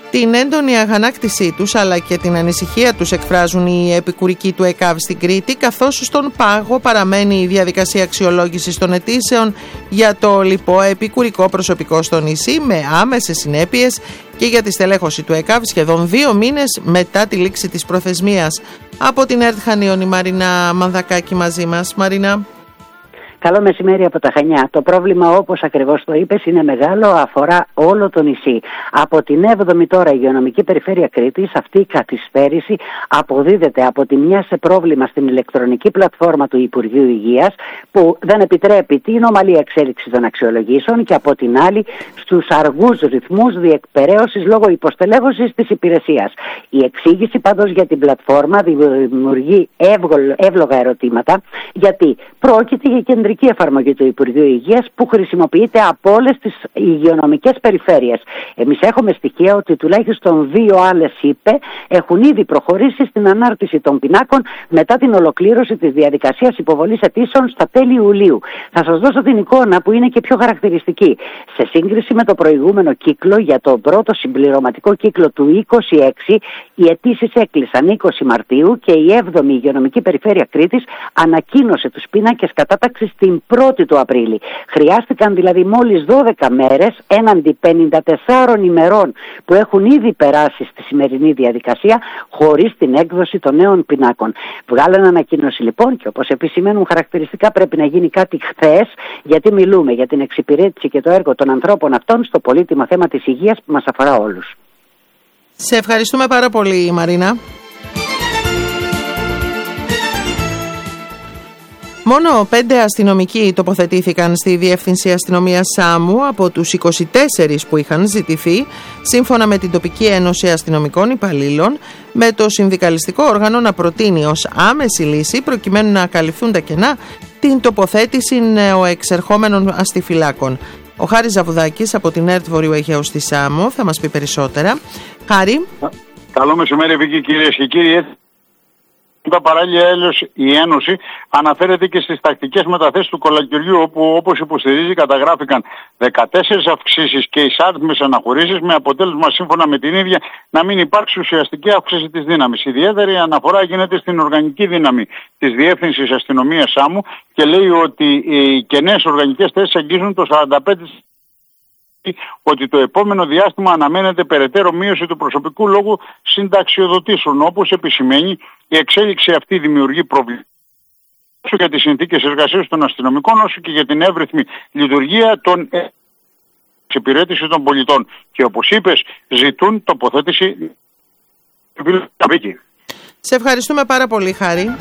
Την έντονη αγανάκτησή τους αλλά και την ανησυχία τους εκφράζουν οι επικουρικοί του ΕΚΑΒ στην Κρήτη, καθώς στον πάγο παραμένει η διαδικασία αξιολόγησης των αιτήσεων για το λοιπό επικουρικό προσωπικό στο νησί, με άμεσες συνέπειες και για τη στελέχωση του ΕΚΑΒ σχεδόν 2 μήνες μετά τη λήξη της προθεσμίας. Από την ΕΡΤ Χανίων η Μαρίνα Μανδακάκη μαζί μας. Μαρίνα. Καλό μεσημέρι από τα Χανιά. Το πρόβλημα, όπως ακριβώς το είπες, είναι μεγάλο, αφορά όλο το νησί. Από την 7η τώρα υγειονομική περιφέρεια Κρήτης, αυτή η καθυστέρηση αποδίδεται από τη μια σε πρόβλημα στην ηλεκτρονική πλατφόρμα του Υπουργείου Υγείας, που δεν επιτρέπει την ομαλή εξέλιξη των αξιολογήσεων, και από την άλλη στους αργούς ρυθμούς διεκπεραίωσης λόγω υποστελέχωσης της υπηρεσίας. Η εξήγηση πάντως για την πλατφόρμα δημιουργεί εύλογα ερωτήματα, γιατί πρόκειται για κεντρική εφαρμογή του Υπουργείου Υγείας που χρησιμοποιείται από όλες τις υγειονομικές περιφέρειες. Εμείς έχουμε στοιχεία ότι τουλάχιστον 2 άλλες ΥΠΕ έχουν ήδη προχωρήσει στην ανάρτηση των πινάκων μετά την ολοκλήρωση της διαδικασίας υποβολής αιτήσεων στα τέλη Ιουλίου. Θα σας δώσω την εικόνα που είναι και πιο χαρακτηριστική. Σε σύγκριση με το προηγούμενο κύκλο, για το πρώτο συμπληρωματικό κύκλο του 26, οι αιτήσεις έκλεισαν 20 Μαρτίου και η 7η υγειονομική περιφέρεια Κρήτης ανακοίνωσε τους πίνακες κατάταξης την 1η του Απρίλη. Χρειάστηκαν δηλαδή μόλις 12 μέρες έναντι 54 ημερών που έχουν ήδη περάσει στη σημερινή διαδικασία, χωρίς την έκδοση των νέων πινάκων. Βγάλανε ανακοίνωση λοιπόν, και όπως επισημαίνουν χαρακτηριστικά πρέπει να γίνει κάτι χθες, γιατί μιλούμε για την εξυπηρέτηση και το έργο των ανθρώπων αυτών στο πολύτιμο θέμα της υγείας που μας αφορά όλους. Σε ευχαριστούμε πάρα πολύ, Μαρίνα. Μόνο 5 αστυνομικοί τοποθετήθηκαν στη Διεύθυνση Αστυνομίας Σάμου από τους 24 που είχαν ζητηθεί, σύμφωνα με την Τοπική Ένωση Αστυνομικών Υπαλλήλων, με το συνδικαλιστικό όργανο να προτείνει ως άμεση λύση, προκειμένου να καλυφθούν τα κενά, την τοποθέτηση νεοεξερχόμενων αστιφυλάκων. Ο Χάρης Ζαβουδάκης από την ΕΡΤ Βορείου Αιγαίου στη Σάμο θα μας πει περισσότερα. Χάρη. Καλό μεσημέρι, Βίκη, κυρίες και κύριοι. Παράλληλα, η Ένωση αναφέρεται και στις τακτικές μεταθέσεις του κολακυριού, όπου, όπως υποστηρίζει, καταγράφηκαν 14 αυξήσεις και εισάριθμες αναχωρήσεις, με αποτέλεσμα, σύμφωνα με την ίδια, να μην υπάρξει ουσιαστική αύξηση της δύναμης. Ιδιαίτερη αναφορά γίνεται στην οργανική δύναμη της Διεύθυνσης Αστυνομίας Σάμου και λέει ότι οι κενές οργανικές θέσεις αγγίζουν το 45%. Ότι το επόμενο διάστημα αναμένεται περαιτέρω μείωση του προσωπικού λόγου συνταξιοδοτήσεων. Όπως επισημαίνει, η εξέλιξη αυτή δημιουργεί προβλήματα όσο για τις συνθήκες εργασίας των αστυνομικών, όσο και για την εύρυθμη λειτουργία των εξυπηρέτηση των πολιτών. Και όπως είπες, ζητούν τοποθέτηση. Σε ευχαριστούμε πάρα πολύ, Χάρη.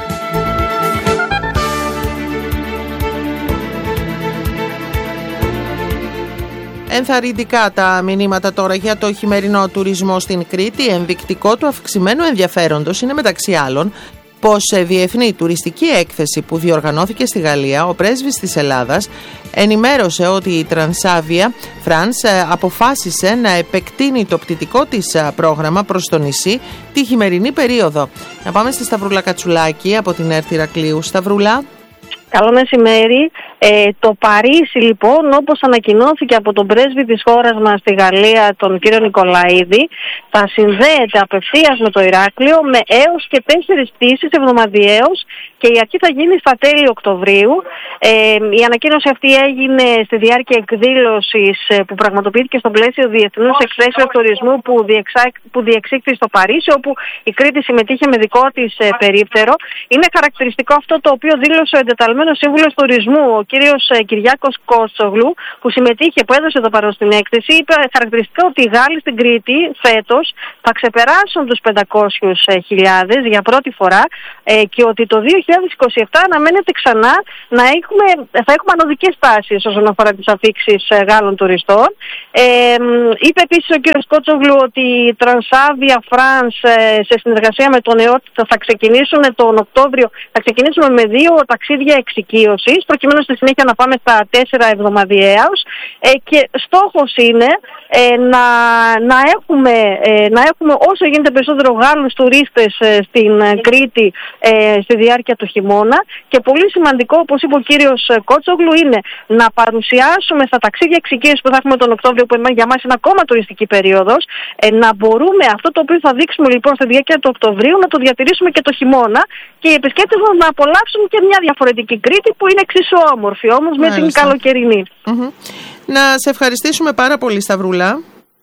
Ενθαρρυντικά τα μηνύματα τώρα για το χειμερινό τουρισμό στην Κρήτη. Ενδεικτικό του αυξημένου ενδιαφέροντος είναι, μεταξύ άλλων, πως σε διεθνή τουριστική έκθεση που διοργανώθηκε στη Γαλλία, ο πρέσβης της Ελλάδας ενημέρωσε ότι η Transavia France αποφάσισε να επεκτείνει το πτυτικό της πρόγραμμα προς το νησί τη χειμερινή περίοδο. Να πάμε στη Σταυρούλα Κατσουλάκη από την ΕΡΤ Ηρακλείου. Σταυρούλα. Καλό μεσημέρι. Το Παρίσι, λοιπόν, όπως ανακοινώθηκε από τον πρέσβη της χώρας μας στη Γαλλία, τον κύριο Νικολαίδη, θα συνδέεται απευθείας με το Ηράκλειο με έως και 4 πτήσεις εβδομαδιαίως, και η αρχή θα γίνει στα τέλη Οκτωβρίου. Η ανακοίνωση αυτή έγινε στη διάρκεια εκδήλωσης που πραγματοποιήθηκε στο πλαίσιο Διεθνούς Εκθέσεως Τουρισμού που διεξήχθη στο Παρίσι, όπου η Κρήτη συμμετείχε με δικό της περίπτερο. Είναι χαρακτηριστικό αυτό το οποίο δήλωσε ο εντεταλμένος σύμβουλος τουρισμού, ο κύριος Κυριάκος Κότσογλου, που συμμετείχε, που έδωσε το παρόν στην έκθεση. Είπε χαρακτηριστικά ότι οι Γάλλοι στην Κρήτη φέτος θα ξεπεράσουν τους 500.000 για πρώτη φορά, και ότι το 2027 αναμένεται ξανά θα έχουμε ανωδικές τάσεις όσον αφορά τις αφήξεις Γάλλων τουριστών. Είπε επίσης ο κύριος Κότσογλου ότι η Transavia France σε συνεργασία με τον ΕΟΤ θα ξεκινήσουν τον Οκτώβριο, θα ξεκινήσουμε με 2 ταξίδια εξοικείωσης, προκειμένου στη συνέχεια να πάμε στα 4 εβδομαδιαίως, και στόχος είναι να έχουμε όσο γίνεται περισσότερο Γάλλους τουρίστες στην Κρήτη στη διάρκεια το χειμώνα, και πολύ σημαντικό, όπως είπε ο κύριος Κότσογλου, είναι να παρουσιάσουμε στα ταξίδια εξοικείωσης που θα έχουμε τον Οκτώβριο, που για μας είναι ακόμα τουριστική περίοδος, να μπορούμε αυτό το οποίο θα δείξουμε λοιπόν στη διάρκεια του Οκτωβρίου να το διατηρήσουμε και το χειμώνα, και οι επισκέπτες μας να απολαύσουν και μια διαφορετική Κρήτη που είναι εξίσου όμορφη όμως με την καλοκαιρινή. Να σε ευχαριστήσουμε πάρα πολύ, Σταυρούλα.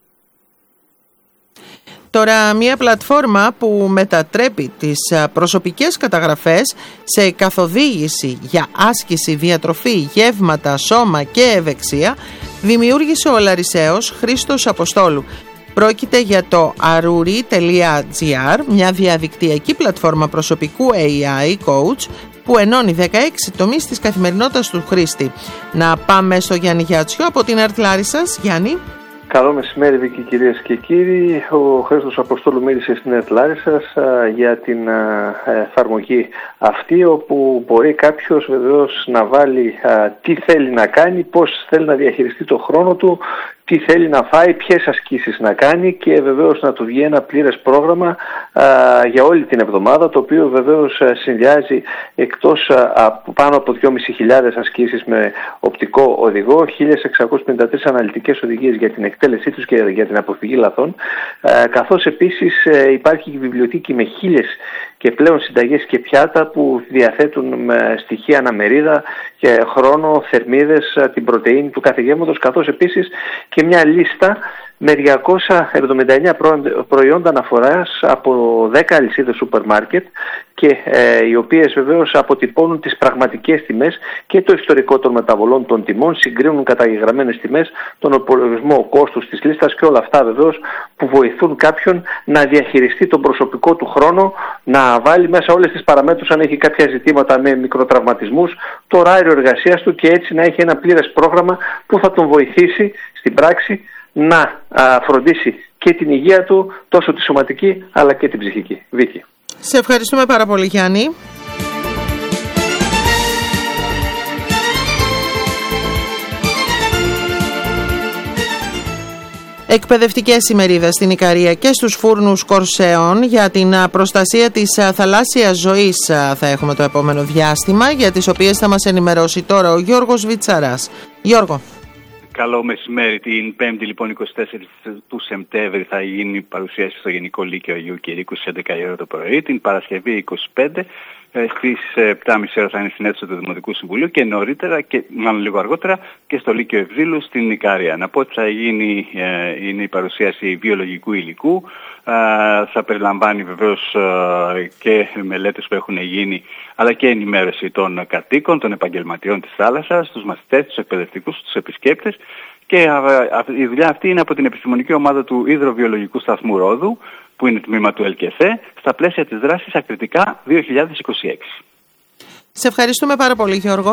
Τώρα, μια πλατφόρμα που μετατρέπει τις προσωπικές καταγραφές σε καθοδήγηση για άσκηση, διατροφή, γεύματα, σώμα και ευεξία δημιούργησε ο Λαρισαίος Χρήστος Αποστόλου. Πρόκειται για το aruri.gr, μια διαδικτυακή πλατφόρμα προσωπικού AI coach που ενώνει 16 τομείς της καθημερινότητας του χρήστη. Να πάμε στο Γιάννη Γιάτσιο από την ΕΡΤ Λάρισσας. Γιάννη. Καλό μεσημέρι, Βίκη, κυρίες και κύριοι. Ο Χρήστος Αποστόλου μίλησε στην ΕΡΤ Λάρισσας για την εφαρμογή αυτή, όπου μπορεί κάποιος βεβαίως να βάλει τι θέλει να κάνει, πώς θέλει να διαχειριστεί το χρόνο του, τι θέλει να φάει, ποιες ασκήσεις να κάνει, και βεβαίως να του βγει ένα πλήρες πρόγραμμα για όλη την εβδομάδα, το οποίο βεβαίως συνδυάζει εκτός πάνω από 2.500 ασκήσεις με οπτικό οδηγό, 1.653 αναλυτικές οδηγίες για την εκτέλεσή τους και για την αποφυγή λαθών, καθώς επίσης υπάρχει η βιβλιοθήκη με 1.000 και πλέον συνταγές και πιάτα που διαθέτουν με στοιχεία αναμερίδα και χρόνο, θερμίδες, την πρωτεΐνη του κάθε γεύματος, καθώς επίσης και μια λίστα με 279 προϊόντα αναφοράς από 10 αλυσίδες σούπερ μάρκετ, και οι οποίες βεβαίως αποτυπώνουν τις πραγματικές τιμές και το ιστορικό των μεταβολών των τιμών, συγκρίνουν καταγεγραμμένες τιμές, τον υπολογισμό κόστους της λίστας και όλα αυτά βεβαίως που βοηθούν κάποιον να διαχειριστεί τον προσωπικό του χρόνο, να βάλει μέσα όλες τις παραμέτρους αν έχει κάποια ζητήματα με μικροτραυματισμούς, το ωράριο εργασίας του, και έτσι να έχει ένα πλήρες πρόγραμμα που θα τον βοηθήσει στην πράξη να φροντίσει και την υγεία του, τόσο τη σωματική αλλά και την ψυχική. Βίκη. Σε ευχαριστούμε πάρα πολύ, Γιάννη. Εκπαιδευτικές ημερίδες στην Ικαρία και στους φούρνους Κορσέων για την προστασία της θαλάσσιας ζωής θα έχουμε το επόμενο διάστημα, για τις οποίες θα μας ενημερώσει τώρα ο Γιώργος Βιτσαράς. Γιώργο. Καλό μεσημέρι. Την 5η λοιπόν 24 του Σεπτέμβρη θα γίνει η παρουσίαση στο Γενικό Λύκειο Αγίου Κηρύκου στις 11 η ώρα το πρωί. Την Παρασκευή 25 στις 7.30 ώρα θα είναι στην αίθουσα του Δημοτικού Συμβουλίου, και νωρίτερα, και μάλλον λίγο αργότερα, και στο Λύκειο Ευζήλου στην Ικαρία. Να πω ότι θα γίνει είναι η παρουσίαση βιολογικού υλικού. Θα περιλαμβάνει βεβαίως και μελέτες που έχουν γίνει, αλλά και ενημέρωση των κατοίκων, των επαγγελματιών της θάλασσας, τους μαθητές, τους εκπαιδευτικούς, τους επισκέπτες, και η δουλειά αυτή είναι από την επιστημονική ομάδα του Υδροβιολογικού Σταθμού Ρόδου, που είναι τμήμα του ΕΛΚΕΘΕ, στα πλαίσια της δράσης Ακριτικά 2026. Σε ευχαριστούμε πάρα πολύ, Γιώργο.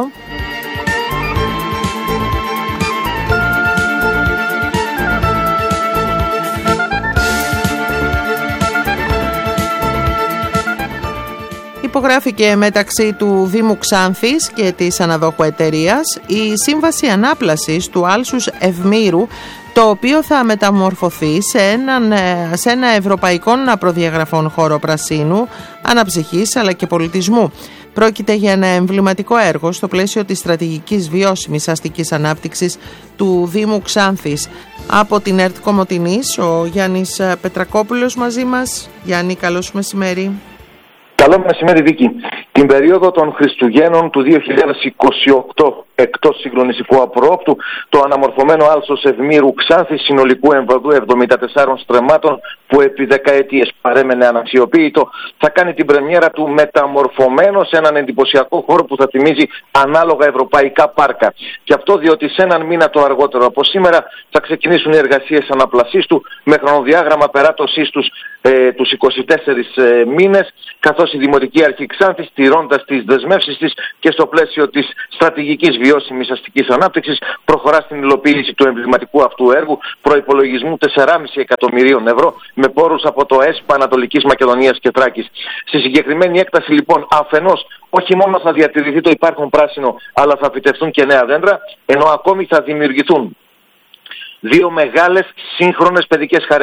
Υπογράφηκε μεταξύ του Δήμου Ξάνθης και της αναδόχου εταιρείας η σύμβαση ανάπλασης του άλσους Ευμήρου, το οποίο θα μεταμορφωθεί σε ένα ευρωπαϊκών προδιαγραφών χώρο πρασίνου, αναψυχής αλλά και πολιτισμού. Πρόκειται για ένα εμβληματικό έργο στο πλαίσιο της στρατηγικής βιώσιμης αστικής ανάπτυξης του Δήμου Ξάνθης. Από την ΕΡΤ Κομοτηνής, ο Γιάννης Πετρακόπουλος μαζί μας. Γιάννη, καλώς μεσημέρι. Καλό μεσημέρι, Βίκη. Την περίοδο των Χριστουγέννων του 2028, εκτός συγκλονιστικού απρόοπτου, το αναμορφωμένο άλσος Ευμήρου Ξάνθης συνολικού εμβαδού 74 στρεμμάτων, που επί δεκαετίες παρέμενε αναξιοποίητο, θα κάνει την πρεμιέρα του μεταμορφωμένο σε έναν εντυπωσιακό χώρο που θα θυμίζει ανάλογα ευρωπαϊκά πάρκα. Και αυτό διότι σε έναν μήνα το αργότερο από σήμερα θα ξεκινήσουν οι εργασίες αναπλασής του, με χρονοδιάγραμμα περάτωσής τους τους 24 μήνες, καθώς η Δημοτική Αρχή Ξάνθης, τηρώντας τις δεσμεύσεις της και στο πλαίσιο της στρατηγικής βιώσιμης αστικής ανάπτυξης, προχωρά στην υλοποίηση του εμβληματικού αυτού έργου προϋπολογισμού 4,5 εκατομμυρίων ευρώ, με πόρους από το ΕΣΠΑ Ανατολικής Μακεδονίας και Θράκης. Στη συγκεκριμένη έκταση λοιπόν, αφενός όχι μόνο θα διατηρηθεί το υπάρχον πράσινο, αλλά θα φυτευτούν και νέα δέντρα, ενώ ακόμη θα δημιουργηθούν δύο μεγάλες σύγχρονες παιδικές χαρές.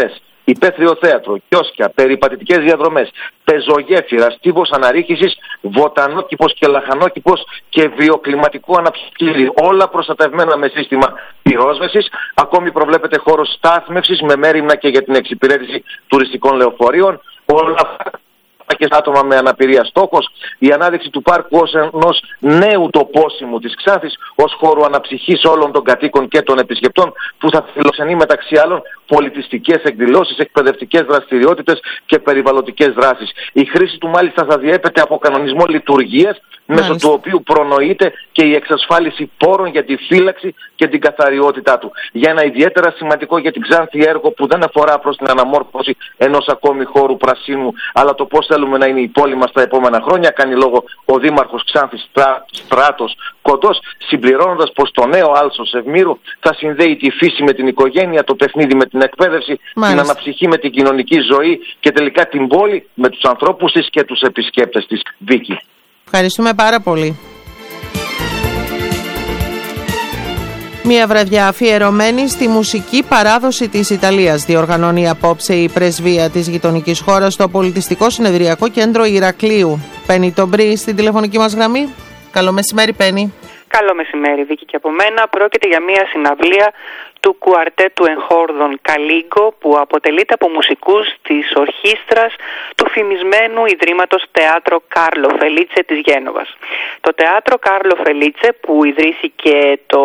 υπαίθριο θέατρο, κιόσκια, περιπατητικές διαδρομές, πεζογέφυρα, στίβος αναρρίχησης, βοτανόκηπος και λαχανόκηπος και βιοκλιματικού αναψυκτήρι. Όλα προστατευμένα με σύστημα πυρόσβεσης. Ακόμη προβλέπεται χώρος στάθμευσης με μέριμνα και για την εξυπηρέτηση τουριστικών λεωφορείων. Όλα αυτά και άτομα με αναπηρία. Στόχος η ανάδειξη του πάρκου ως ενός νέου τοπόσιμου της Ξάνθης ως χώρου αναψυχής όλων των κατοίκων και των επισκεπτών, που θα φιλοξενεί μεταξύ άλλων πολιτιστικές εκδηλώσεις, εκπαιδευτικές δραστηριότητες και περιβαλλοντικές δράσεις. Η χρήση του μάλιστα θα διέπεται από κανονισμό λειτουργίας, μέσω του οποίου προνοείται και η εξασφάλιση πόρων για τη φύλαξη και την καθαριότητά του. Για ένα ιδιαίτερα σημαντικό για την Ξάνθη έργο που δεν αφορά προς την αναμόρφωση ενός ακόμη χώρου πρασίνου, αλλά το πώς θέλουμε να είναι η πόλη μας τα επόμενα χρόνια, κάνει λόγο ο Δήμαρχος Ξάνθης Στράτος Κοντός, συμπληρώνοντας πως το νέο άλσος Ευμήρου θα συνδέει τη φύση με την οικογένεια, το παιχνίδι με την εκπαίδευση, την αναψυχή με την κοινωνική ζωή και τελικά την πόλη με τους ανθρώπους της και τους επισκέπτες της. Βίκη. Ευχαριστούμε πάρα πολύ. Μια βραδιά αφιερωμένη στη μουσική παράδοση της Ιταλίας διοργανώνει απόψε η πρεσβεία της γειτονικής χώρας στο Πολιτιστικό Συνεδριακό Κέντρο Ηρακλείου. Πέννη Τομπρή στην τηλεφωνική μας γραμμή. Καλό μεσημέρι, Πέννη. Καλό μεσημέρι, Βίκη, και από μένα. Πρόκειται για μια συναυλία του κουαρτέτου εγχόρδων Καλίγκο, που αποτελείται από μουσικούς της ορχήστρας του φημισμένου Ιδρύματος Teatro Carlo Felice της Γένοβας. Το Teatro Carlo Felice, που ιδρύθηκε το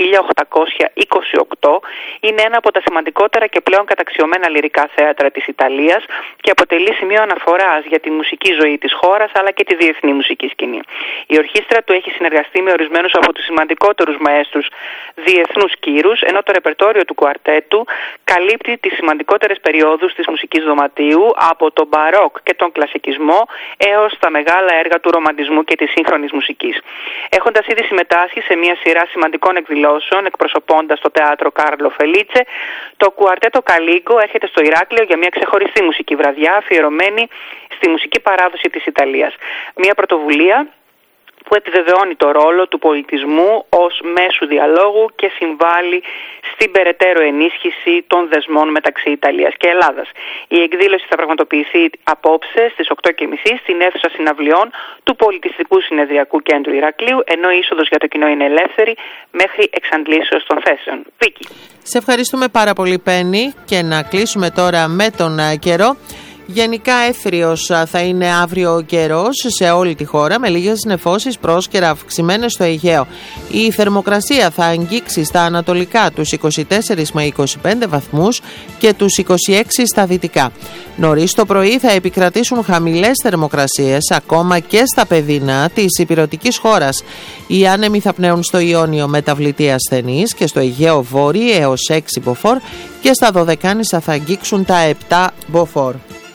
1828, είναι ένα από τα σημαντικότερα και πλέον καταξιωμένα λυρικά θέατρα της Ιταλίας και αποτελεί σημείο αναφοράς για τη μουσική ζωή της χώρας αλλά και τη διεθνή μουσική σκηνή. Η ορχήστρα του έχει συνεργαστεί με ορισμένους από τους σημαντικότερους μαέστρους διεθνούς κύρους, ενώ το ρεπερτόριο του κουαρτέτου καλύπτει τις σημαντικότερες περιόδους της μουσικής δωματίου, από τον μπαρόκ και τον κλασικισμό έως τα μεγάλα έργα του ρομαντισμού και της σύγχρονης μουσικής. Έχοντας ήδη συμμετάσχει σε μια σειρά σημαντικών εκδηλώσεων εκπροσωπώντας το Teatro Carlo Felice, το κουαρτέτο Καλίγκο έρχεται στο Ηράκλειο για μια ξεχωριστή μουσική βραδιά αφιερωμένη στη μουσική παράδοση της Ιταλίας. Μια πρωτοβουλία που επιβεβαιώνει το ρόλο του πολιτισμού ως μέσου διαλόγου και συμβάλλει στην περαιτέρω ενίσχυση των δεσμών μεταξύ Ιταλίας και Ελλάδας. Η εκδήλωση θα πραγματοποιηθεί απόψε στις 8:30 στην αίθουσα συναυλιών του Πολιτιστικού Συνεδριακού Κέντρου Ηρακλείου, ενώ η είσοδος για το κοινό είναι ελεύθερη μέχρι εξαντλήσεως των θέσεων. Βίκη. Σε ευχαριστούμε πάρα πολύ, Πέννη, και να κλείσουμε τώρα με τον καιρό. Γενικά έθριος θα είναι αύριο ο καιρός σε όλη τη χώρα, με λίγες νεφώσεις πρόσκαιρα αυξημένες στο Αιγαίο. Η θερμοκρασία θα αγγίξει στα ανατολικά τους 24 με 25 βαθμούς και τους 26 στα δυτικά. Νωρίς το πρωί θα επικρατήσουν χαμηλές θερμοκρασίες ακόμα και στα παιδινά της υπηρετικής χώρας. Οι άνεμοι θα πνέουν στο Ιόνιο μεταβλητή ασθενής και στο Αιγαίο βόρειο έως 6 μποφόρ και στα Δωδεκάνησα θα αγγίξουν τα 7 μποφόρ.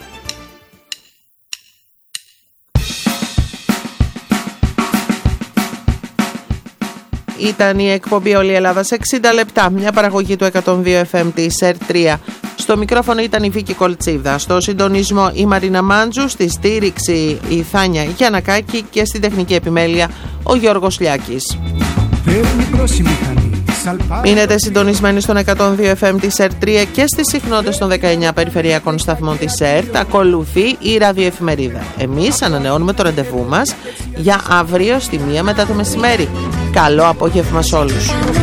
Ήταν η εκπομπή Όλη η Ελλάδα σε 60 λεπτά, μια παραγωγή του 102 FM της ΕΡΤ3. Στο μικρόφωνο ήταν η Βίκη Κολτσίδα, στο συντονισμό η Μαρίνα Μάντζου, στη στήριξη η Θάνια Γιαννακάκη και στην τεχνική επιμέλεια ο Γιώργος Λιάκης. Μείνετε συντονισμένοι στον 102 FM της ΕΡΤ3 και στις συχνότητες των 19 περιφερειακών σταθμών της ΕΡΤ. Ακολουθεί η ραδιοεφημερίδα. Εμείς ανανεώνουμε το ραντεβού μας για αύριο στη 1 μετά το μεσημέρι. Καλό απόγευμα σε όλους.